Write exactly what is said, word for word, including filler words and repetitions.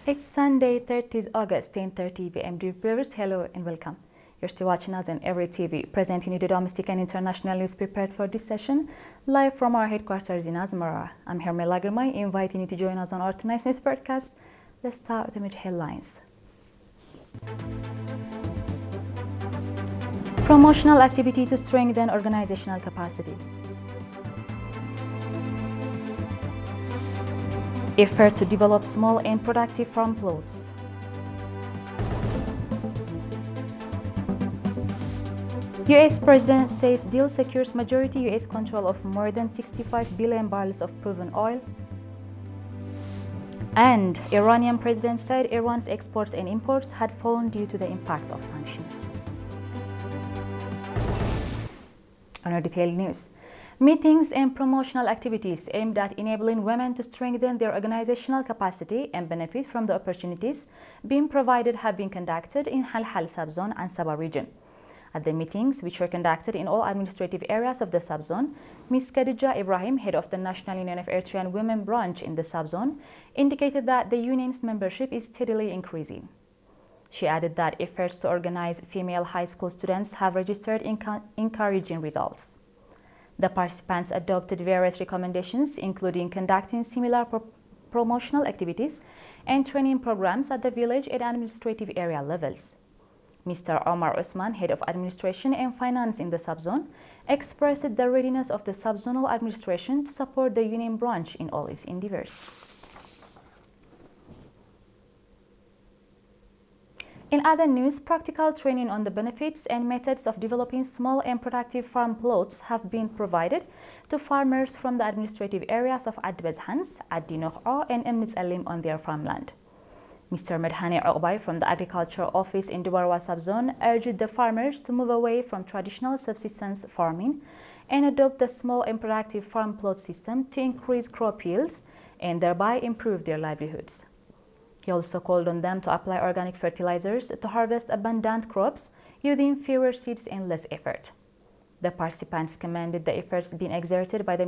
It's Sunday, thirtieth August, ten thirty p m Dear viewers, hello and welcome. You're still watching us on Every T V, presenting you the domestic and international news prepared for this session, live from our headquarters in Asmara. I'm Hermel Lagermay, inviting you to join us on our tonight's news broadcast. Let's start with the major headlines. Promotional activity to strengthen organizational capacity. Effort to develop small and productive farm plots. U S President says deal secures majority U S control of more than sixty-five billion barrels of proven oil. And Iranian president said Iran's exports and imports had fallen due to the impact of sanctions. On our detailed news. Meetings and promotional activities aimed at enabling women to strengthen their organizational capacity and benefit from the opportunities being provided have been conducted in Halhal subzone and Sabah region. At the meetings, which were conducted in all administrative areas of the subzone, Miz Khadija Ibrahim, head of the National Union of Eritrean Women branch in the subzone, indicated that the union's membership is steadily increasing. She added that efforts to organize female high school students have registered encouraging results. The participants adopted various recommendations, including conducting similar pro promotional activities and training programs at the village and administrative area levels. Mister Omar Osman, head of administration and finance in the subzone, expressed the readiness of the subzonal administration to support the union branch in all its endeavors. In other news, practical training on the benefits and methods of developing small and productive farm plots have been provided to farmers from the administrative areas of Ad Bezhans, Ad Dinokh'o, and Emnitz Alim on their farmland. Mister Medhani Oqbay from the Agriculture Office in Dubarwa subzone urged the farmers to move away from traditional subsistence farming and adopt the small and productive farm plot system to increase crop yields and thereby improve their livelihoods. He also called on them to apply organic fertilizers to harvest abundant crops using fewer seeds and less effort. The participants commended the efforts being exerted by the